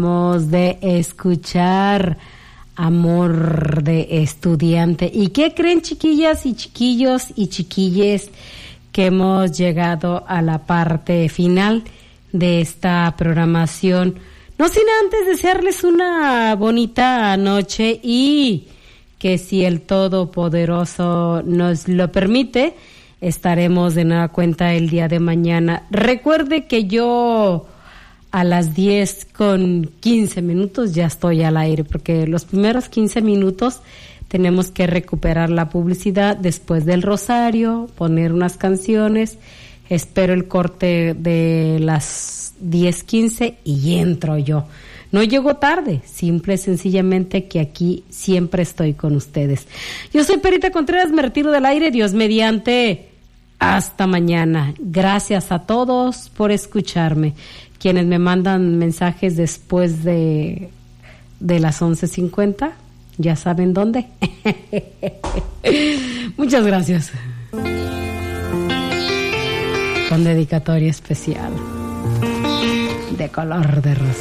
De escuchar Amor de Estudiante. ¿Y qué creen, chiquillas y chiquillos y chiquilles? Que hemos llegado a la parte final de esta programación. No sin antes desearles una bonita noche y que si el Todopoderoso nos lo permite, estaremos de nueva cuenta el día de mañana. Recuerde que yo a las 10:15 ya estoy al aire, porque los primeros 15 minutos tenemos que recuperar la publicidad después del rosario, poner unas canciones, espero el corte de las 10:15 y entro yo. No llego tarde, simple y sencillamente que aquí siempre estoy con ustedes. Yo soy Perita Contreras, me retiro del aire, Dios mediante. Hasta mañana. Gracias a todos por escucharme. Quienes me mandan mensajes después de las 11:50, ya saben dónde. Muchas gracias. Con dedicatoria especial de color de rosa.